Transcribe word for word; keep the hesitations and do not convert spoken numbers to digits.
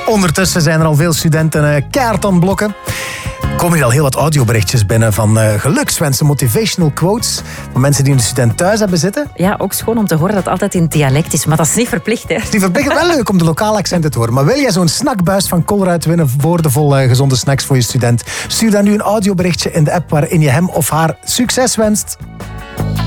Ondertussen zijn er al veel studenten uh, kaart aan blokken. Er komen hier al heel wat audioberichtjes binnen van uh, gelukswensen, motivational quotes van mensen die een student thuis hebben zitten. Ja, ook schoon om te horen dat het altijd in het dialect is, maar dat is niet verplicht, hè? Het is verplicht, wel leuk om de lokale accenten te horen. Maar wil jij zo'n snackbuis van Colruyt winnen, woordenvol uh, gezonde snacks voor je student? Stuur dan nu een audioberichtje in de app waarin je hem of haar succes wenst.